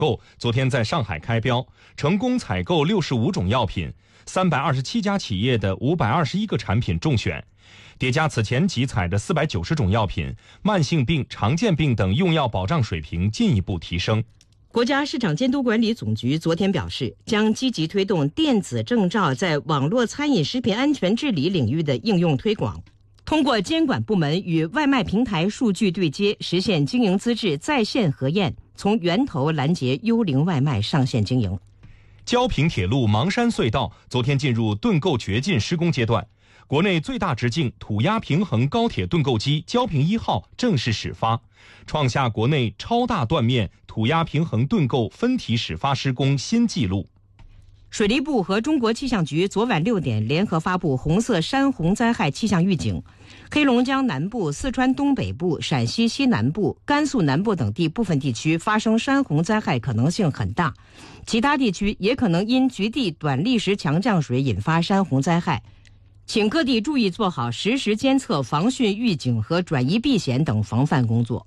购昨天在上海开标，成功采购65种药品，327家企业的521个产品中选。叠加此前集采的490种药品，慢性病、常见病等用药保障水平进一步提升。 国家市场监督管理总局昨天表示，将积极推动电子证照在网络餐饮食品安全治理领域的应用推广，通过监管部门与外卖平台数据对接，实现经营资质在线核验，从源头拦截幽灵外卖上线经营。 胶平铁路芒山隧道昨天进入盾构掘进施工阶段，国内最大直径土压平衡高铁盾构机胶平1号正式始发，创下国内超大断面土压平衡盾构分体始发施工新纪录。 水利部和中国气象局昨晚6点联合发布红色山洪灾害气象预警，黑龙江南部、四川东北部、陕西西南部、甘肃南部等地部分地区发生山洪灾害可能性很大，其他地区也可能因局地短历时强降水引发山洪灾害，请各地注意做好实时监测、防汛预警和转移避险等防范工作。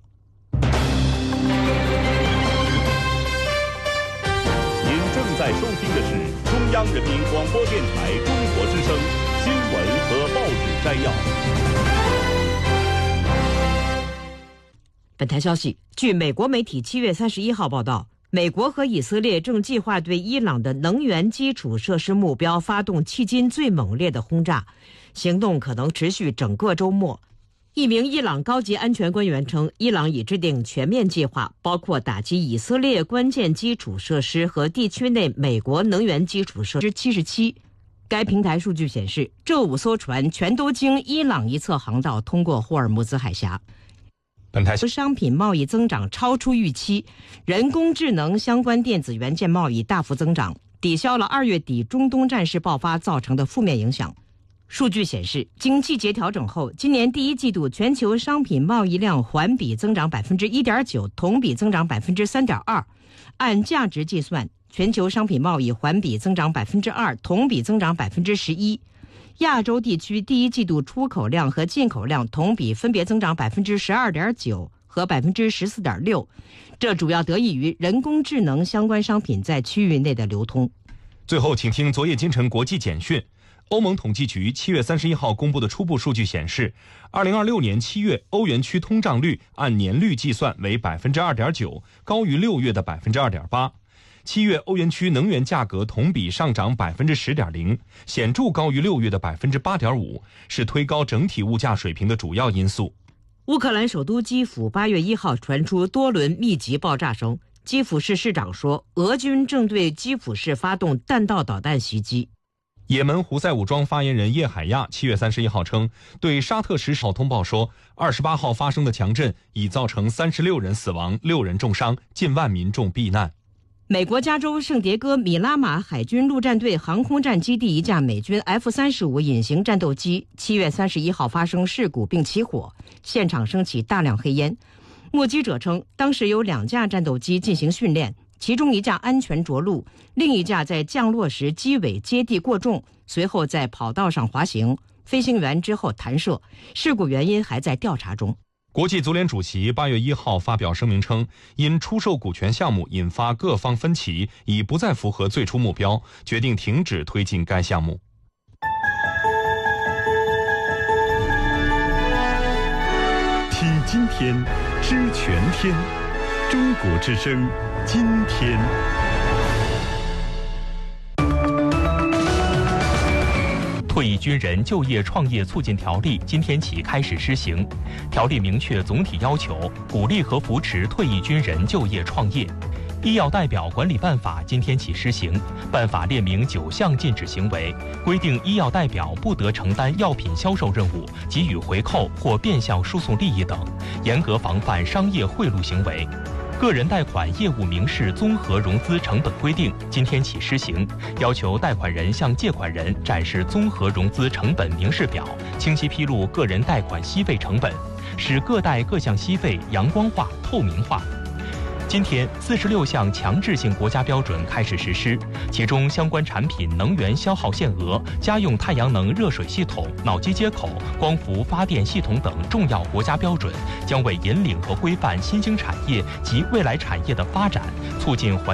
您正在收听的是中央人民广播电台中国之声新闻和报纸摘要。 本台消息，据美国媒体7月31号报道，美国和以色列正计划对伊朗的能源基础设施目标发动迄今最猛烈的轰炸，行动可能持续整个周末。一名伊朗高级安全官员称，伊朗已制定全面计划，包括打击以色列关键基础设施和地区内美国能源基础设施77。该平台数据显示，这5艘船全都经伊朗一侧航道通过霍尔木兹海峡。 本台商品贸易增长超出预期，人工智能相关电子元件贸易大幅增长，抵消了2月底中东战事爆发造成的负面影响。数据显示，经季节调整后，今年第一季度全球商品贸易量环比增长 1.9%， 同比增长 3.2%。按价值计算，全球商品贸易环比增长 2%， 同比增长 11%。亚洲地区第一季度出口量和进口量同比分别增长 12.9% 和 14.6%， 这主要得益于人工智能相关商品在区域内的流通。 最后请听昨夜今晨国际简讯。欧盟统计局7月31号公布的初步数据显示，2026年7月欧元区通胀率按年率计算为 2.9%， 高于6月的 2.8%。7月欧元区能源价格同比上涨 10.0%， 显著高于6月的 8.5%， 是推高整体物价水平的主要因素。 乌克兰首都基辅8月1号传出多轮密集爆炸声，基辅市市长说，俄军正对基辅市发动弹道导弹袭击。 也门胡塞武装发言人叶海亚7月31号称，对沙特时报通报说，28号发生的强震已造成36人死亡、6人重伤，近万民众避难。 美国加州圣迭戈米拉马海军陆战队航空战基地一架美军 F-35 隐形战斗机7月31号发生事故并起火，现场升起大量黑烟。目击者称，当时有2架战斗机进行训练，其中一架安全着陆，另一架在降落时机尾接地过重，随后在跑道上滑行，飞行员之后弹射，事故原因还在调查中。 国际足联主席8月1号发表声明称，因出售股权项目引发各方分歧，已不再符合最初目标，决定停止推进该项目。 听今天，知全天，中国之声，今天。 退役军人就业创业促进条例今天起开始施行。条例明确总体要求，鼓励和扶持退役军人就业创业。医药代表管理办法今天起施行，办法列明9项禁止行为，规定医药代表不得承担药品销售任务、给予回扣或变相输送利益等，严格防范商业贿赂行为。个人贷款业务明示综合融资成本规定今天起施行，要求贷款人向借款人展示综合融资成本明示表，清晰披露个人贷款息费成本，使各贷各项息费阳光化、透明化。 今天，46项强制性国家标准开始实施，其中相关产品能源消耗限额、家用太阳能热水系统、脑机接口、光伏发电系统等重要国家标准，将为引领和规范新兴产业及未来产业的发展，促进环